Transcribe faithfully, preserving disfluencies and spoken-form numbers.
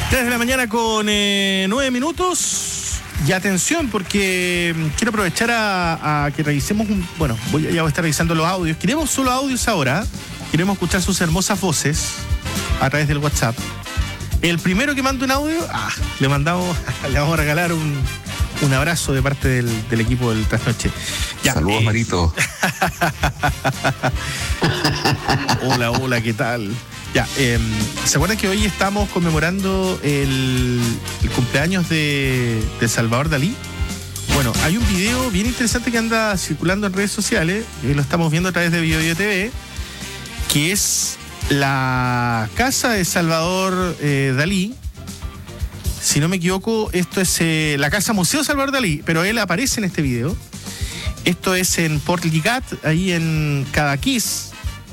tres de la mañana con eh, nueve minutos. Y atención, porque quiero aprovechar a, a que revisemos un... Bueno, voy, ya voy a estar revisando los audios. Queremos solo audios ahora. Queremos escuchar sus hermosas voces a través del WhatsApp. El primero que manda un audio, ah, le mandamos, le vamos a regalar un, un abrazo de parte del, del equipo del Trasnoche. Ya, Saludos, eh. Marito. Hola, hola, ¿qué tal? Ya, eh, ¿se acuerdan que hoy estamos conmemorando el, el cumpleaños de, de Salvador Dalí? Bueno, hay un video bien interesante que anda circulando en redes sociales, eh, lo estamos viendo a través de BioBio T V, que es la casa de Salvador eh, Dalí. Si no me equivoco, esto es eh, la casa Museo Salvador Dalí, pero él aparece en este video. Esto es en Port Ligat, ahí en Cadaqués.